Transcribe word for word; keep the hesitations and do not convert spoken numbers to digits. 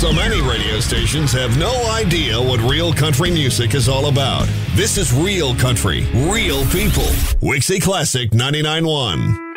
So many radio stations have no idea what real country music is all about. This is Real Country, Real People. Wixie Classic ninety-nine point one.